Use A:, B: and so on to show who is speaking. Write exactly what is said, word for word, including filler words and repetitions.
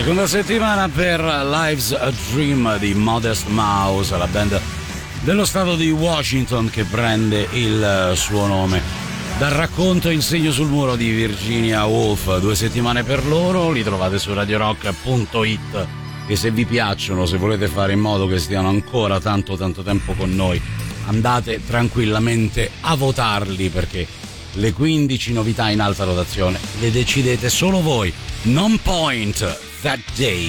A: Seconda settimana per Life's a Dream di Modest Mouse, la band dello stato di Washington che prende il suo nome dal racconto Il segno sul muro di Virginia Woolf. Due settimane per loro, li trovate su radio rock punto it, e se vi piacciono, se volete fare in modo che stiano ancora tanto tanto tempo con noi, andate tranquillamente a votarli, perché le quindici novità in alta rotazione le decidete solo voi. Non Point That Day.